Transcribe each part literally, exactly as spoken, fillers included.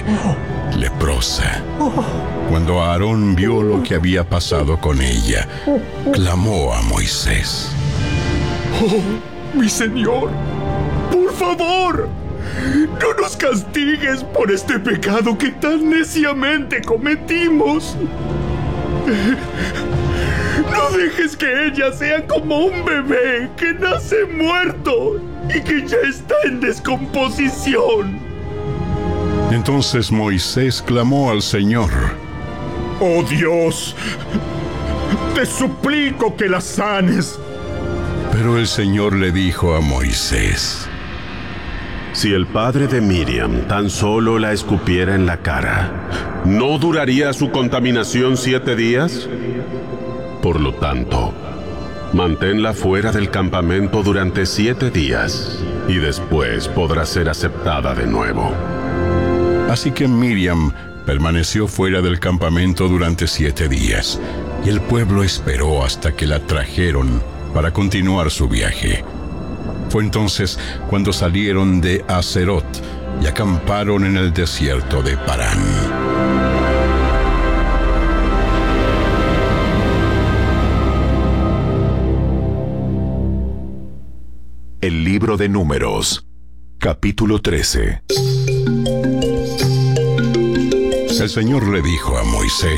leprosa. Cuando Aarón vio lo que había pasado con ella, clamó a Moisés: ¡Oh, mi Señor! ¡Por favor! ¡No nos castigues por este pecado que tan neciamente cometimos! No dejes que ella sea como un bebé que nace muerto y que ya está en descomposición. Entonces Moisés clamó al Señor: ¡Oh Dios! Te suplico que la sanes. Pero el Señor le dijo a Moisés: Si el padre de Miriam tan solo la escupiera en la cara, ¿no duraría su contaminación siete días? Por lo tanto, manténla fuera del campamento durante siete días, y después podrá ser aceptada de nuevo. Así que Miriam permaneció fuera del campamento durante siete días, y el pueblo esperó hasta que la trajeron para continuar su viaje. Fue entonces cuando salieron de Haserot y acamparon en el desierto de Parán. El libro de Números, capítulo trece. El Señor le dijo a Moisés: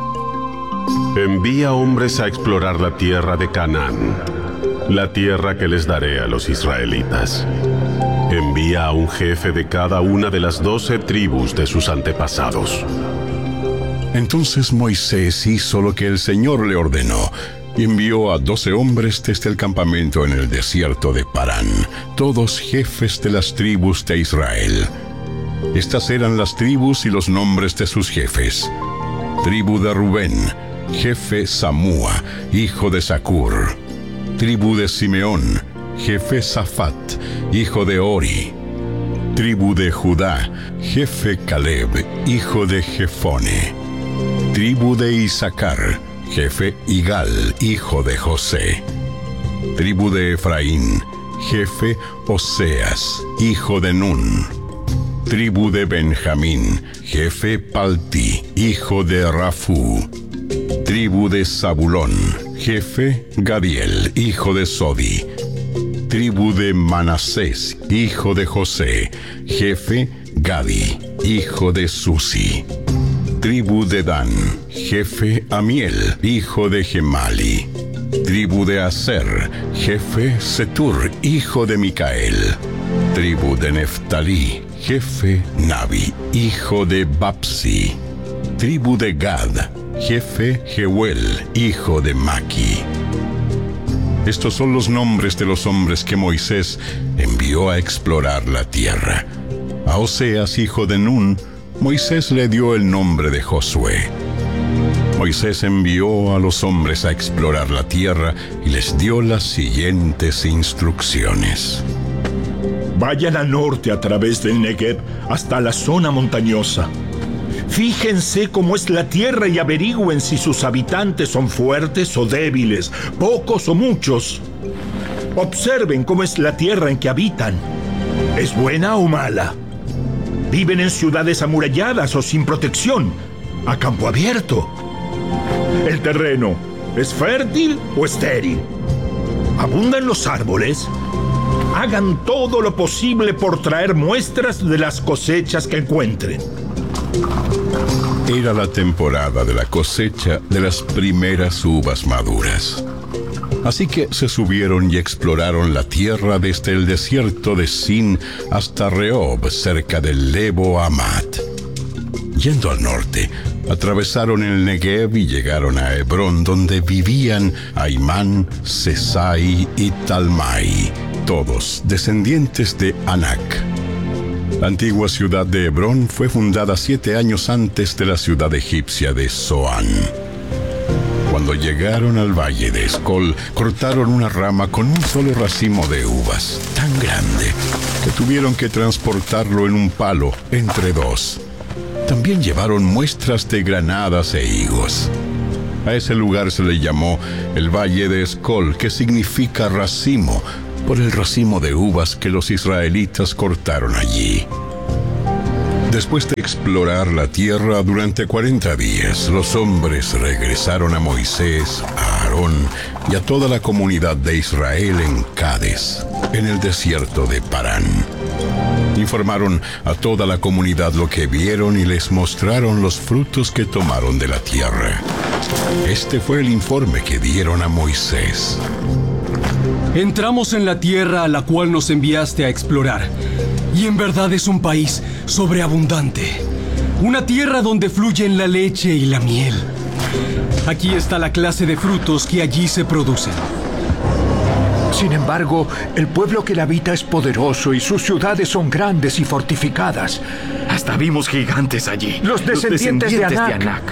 Envía hombres a explorar la tierra de Canaán, la tierra que les daré a los israelitas. Envía a un jefe de cada una de las doce tribus de sus antepasados. Entonces Moisés hizo lo que el Señor le ordenó, y envió a doce hombres desde el campamento en el desierto de Parán, todos jefes de las tribus de Israel. Estas eran las tribus y los nombres de sus jefes. Tribu de Rubén, jefe Samúa, hijo de Zacur. Tribu de Simeón, jefe Safat, hijo de Ori. Tribu de Judá, jefe Caleb, hijo de Jefone. Tribu de Isaacar, jefe Igal, hijo de José. Tribu de Efraín, jefe Oseas, hijo de Nun. Tribu de Benjamín, jefe Palti, hijo de Rafú. Tribu de Zabulón, jefe Gadiel, hijo de Sodi. Tribu de Manasés, hijo de José, jefe Gadi, hijo de Susi. Tribu de Dan, jefe Amiel, hijo de Gemali. Tribu de Aser, jefe Setur, hijo de Micael. Tribu de Neftalí, jefe Nabi, hijo de Bapsi. Tribu de Gad, jefe Jeuel, hijo de Maki. Estos son los nombres de los hombres que Moisés envió a explorar la tierra. A Oseas, hijo de Nun, Moisés le dio el nombre de Josué. Moisés envió a los hombres a explorar la tierra y les dio las siguientes instrucciones. Vayan al norte a través del Negev hasta la zona montañosa. Fíjense cómo es la tierra y averigüen si sus habitantes son fuertes o débiles, pocos o muchos. Observen cómo es la tierra en que habitan. ¿Es buena o mala? ¿Viven en ciudades amuralladas o sin protección, a campo abierto? ¿El terreno es fértil o estéril? ¿Abundan los árboles? Hagan todo lo posible por traer muestras de las cosechas que encuentren. Era la temporada de la cosecha de las primeras uvas maduras. Así que se subieron y exploraron la tierra desde el desierto de Sin hasta Rehob, cerca del Lebo Hamat. Yendo al norte, atravesaron el Negev y llegaron a Hebrón, donde vivían Aimán, Sesai y Talmai, todos descendientes de Anac. La antigua ciudad de Hebrón fue fundada siete años antes de la ciudad egipcia de Zoán. Cuando llegaron al valle de Escol, cortaron una rama con un solo racimo de uvas, tan grande que tuvieron que transportarlo en un palo entre dos. También llevaron muestras de granadas e higos. A ese lugar se le llamó el Valle de Escol, que significa racimo, por el racimo de uvas que los israelitas cortaron allí. Después de explorar la tierra durante cuarenta días, los hombres regresaron a Moisés, a Aarón y a toda la comunidad de Israel en Cades, en el desierto de Parán. Informaron a toda la comunidad lo que vieron y les mostraron los frutos que tomaron de la tierra. Este fue el informe que dieron a Moisés. Entramos en la tierra a la cual nos enviaste a explorar, y en verdad es un país sobreabundante, una tierra donde fluyen la leche y la miel. Aquí está la clase de frutos que allí se producen. Sin embargo, el pueblo que la habita es poderoso y sus ciudades son grandes y fortificadas. Hasta vimos gigantes allí. Los descendientes, Los descendientes de, Anak. de Anak.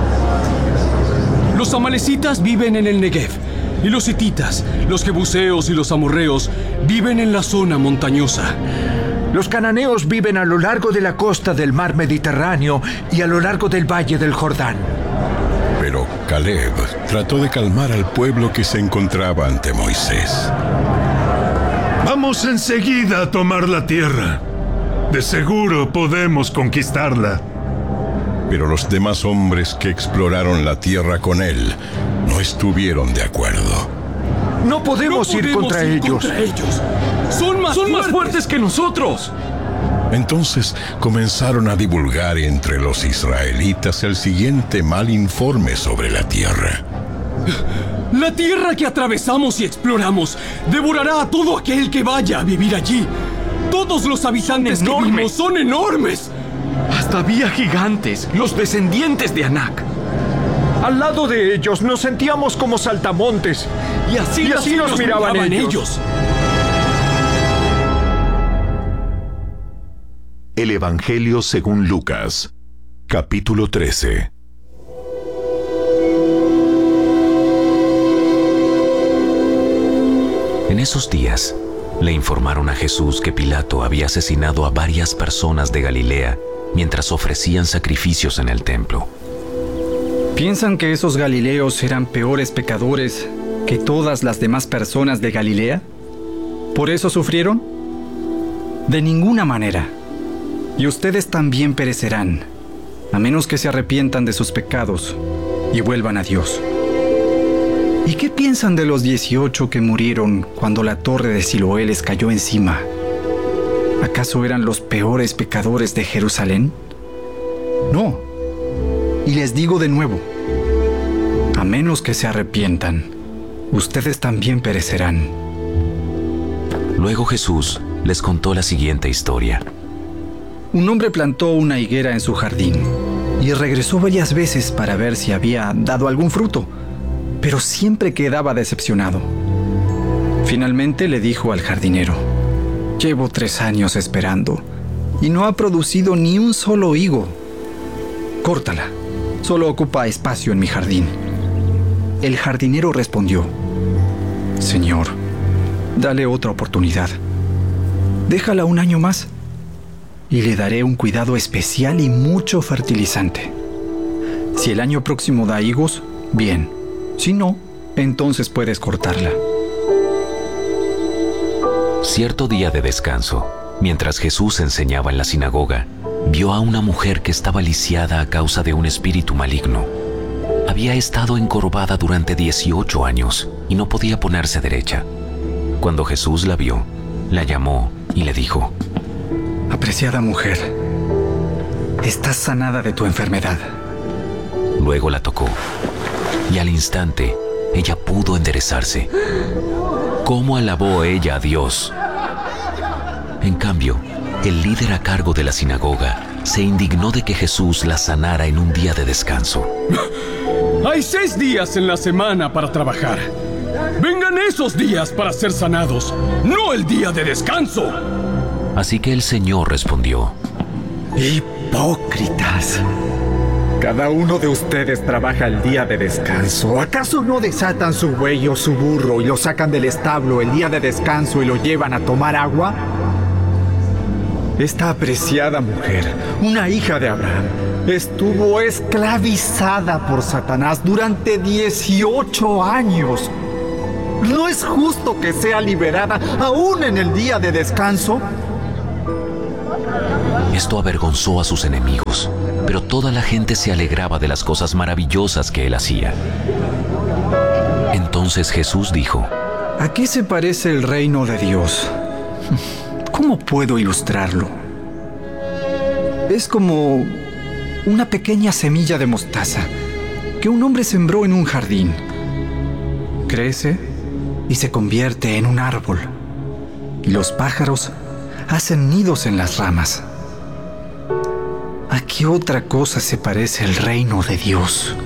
Los amalecitas viven en el Negev, y los hititas, los jebuseos y los amorreos viven en la zona montañosa. Los cananeos viven a lo largo de la costa del mar Mediterráneo y a lo largo del valle del Jordán. Pero Caleb trató de calmar al pueblo que se encontraba ante Moisés. Vamos enseguida a tomar la tierra. De seguro podemos conquistarla. Pero los demás hombres que exploraron la tierra con él no estuvieron de acuerdo. No podemos, No ir, podemos contra, ir ellos. contra ellos. Son más Son fuertes. más fuertes que nosotros. Entonces comenzaron a divulgar entre los israelitas el siguiente mal informe sobre la tierra. La tierra que atravesamos y exploramos devorará a todo aquel que vaya a vivir allí. Todos los habitantes Son que enormes. vimos son enormes. Hasta había gigantes, los descendientes de Anak. Al lado de ellos nos sentíamos como saltamontes. Y así, Y así nos miraban ellos. El Evangelio según Lucas, capítulo trece. En esos días, le informaron a Jesús que Pilato había asesinado a varias personas de Galilea mientras ofrecían sacrificios en el templo. ¿Piensan que esos galileos eran peores pecadores que todas las demás personas de Galilea? ¿Por eso sufrieron? De ninguna manera. Y ustedes también perecerán, a menos que se arrepientan de sus pecados y vuelvan a Dios. ¿Y qué piensan de los dieciocho que murieron cuando la torre de Siloé les cayó encima? ¿Acaso eran los peores pecadores de Jerusalén? No. Y les digo de nuevo, a menos que se arrepientan, ustedes también perecerán. Luego Jesús les contó la siguiente historia. Un hombre plantó una higuera en su jardín y regresó varias veces para ver si había dado algún fruto, pero siempre quedaba decepcionado. Finalmente le dijo al jardinero: «Llevo tres años esperando y no ha producido ni un solo higo. Córtala, solo ocupa espacio en mi jardín». El jardinero respondió: «Señor, dale otra oportunidad. Déjala un año más y le daré un cuidado especial y mucho fertilizante. Si el año próximo da higos, bien. Si no, entonces puedes cortarla». Cierto día de descanso, mientras Jesús enseñaba en la sinagoga, vio a una mujer que estaba lisiada a causa de un espíritu maligno. Había estado encorvada durante dieciocho años y no podía ponerse derecha. Cuando Jesús la vio, la llamó y le dijo: «Apreciada mujer, estás sanada de tu enfermedad». Luego la tocó y al instante ella pudo enderezarse. ¿Cómo alabó ella a Dios? En cambio, el líder a cargo de la sinagoga se indignó de que Jesús la sanara en un día de descanso. Hay seis días en la semana para trabajar. Vengan esos días para ser sanados, no el día de descanso. Así que el Señor respondió: Hipócritas. Cada uno de ustedes trabaja el día de descanso. ¿Acaso no desatan su buey o su burro y lo sacan del establo el día de descanso y lo llevan a tomar agua? Esta apreciada mujer, una hija de Abraham, estuvo esclavizada por Satanás durante dieciocho años. ¿No es justo que sea liberada aún en el día de descanso? Esto avergonzó a sus enemigos, pero toda la gente se alegraba de las cosas maravillosas que él hacía. Entonces Jesús dijo: ¿A qué se parece el reino de Dios? ¿Cómo puedo ilustrarlo? Es como una pequeña semilla de mostaza que un hombre sembró en un jardín. Crece y se convierte en un árbol, y los pájaros hacen nidos en las ramas. ¿A qué otra cosa se parece el reino de Dios?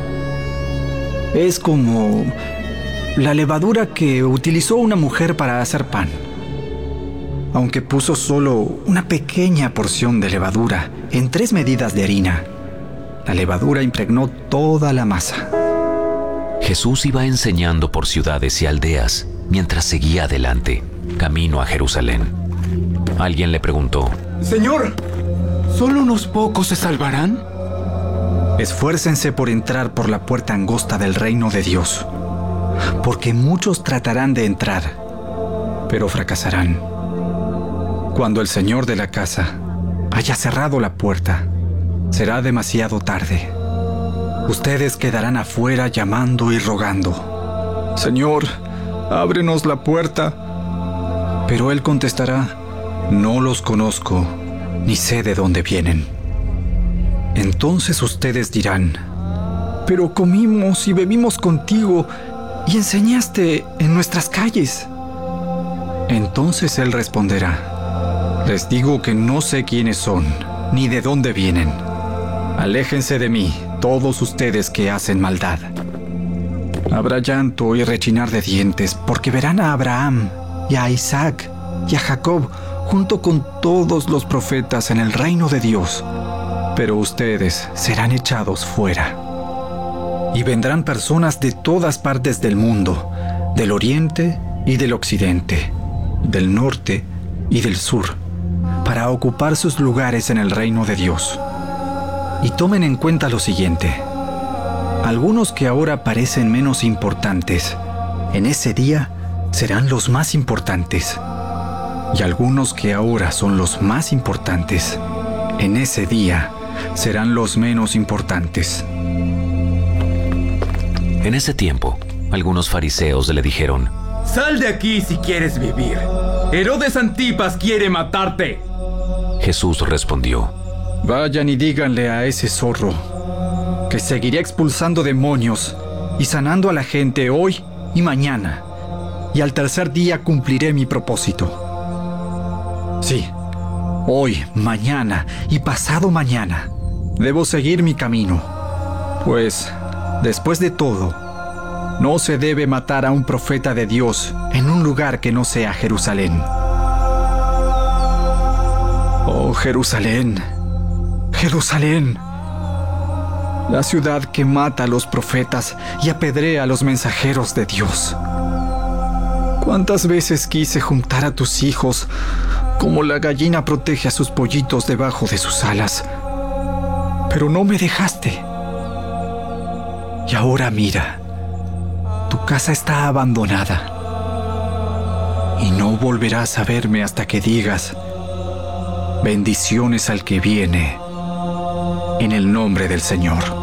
Es como la levadura que utilizó una mujer para hacer pan. Aunque puso solo una pequeña porción de levadura en tres medidas de harina, la levadura impregnó toda la masa. Jesús iba enseñando por ciudades y aldeas mientras seguía adelante, camino a Jerusalén. Alguien le preguntó: Señor, ¿solo unos pocos se salvarán? Esfuércense por entrar por la puerta angosta del reino de Dios, porque muchos tratarán de entrar, pero fracasarán. Cuando el señor de la casa haya cerrado la puerta, será demasiado tarde. Ustedes quedarán afuera llamando y rogando: Señor, ábrenos la puerta. Pero él contestará: no los conozco, ni sé de dónde vienen. Entonces ustedes dirán: pero comimos y bebimos contigo y enseñaste en nuestras calles. Entonces él responderá: les digo que no sé quiénes son, ni de dónde vienen. Aléjense de mí, todos ustedes que hacen maldad. Habrá llanto y rechinar de dientes, porque verán a Abraham, y a Isaac, y a Jacob, junto con todos los profetas en el reino de Dios. Pero ustedes serán echados fuera. Y vendrán personas de todas partes del mundo, del oriente y del occidente, del norte y del sur, para ocupar sus lugares en el reino de Dios. Y tomen en cuenta lo siguiente: algunos que ahora parecen menos importantes, en ese día serán los más importantes. Y algunos que ahora son los más importantes, en ese día serán los menos importantes. En ese tiempo, algunos fariseos le dijeron: Sal de aquí si quieres vivir. Herodes Antipas quiere matarte. Jesús respondió: vayan y díganle a ese zorro que seguiré expulsando demonios y sanando a la gente hoy y mañana, y al tercer día cumpliré mi propósito. Sí, hoy, mañana y pasado mañana debo seguir mi camino, pues, después de todo, no se debe matar a un profeta de Dios en un lugar que no sea Jerusalén. Oh, Jerusalén, Jerusalén, la ciudad que mata a los profetas y apedrea a los mensajeros de Dios. ¿Cuántas veces quise juntar a tus hijos como la gallina protege a sus pollitos debajo de sus alas? Pero no me dejaste. Y ahora mira, tu casa está abandonada. Y no volverás a verme hasta que digas: bendiciones al que viene en el nombre del Señor.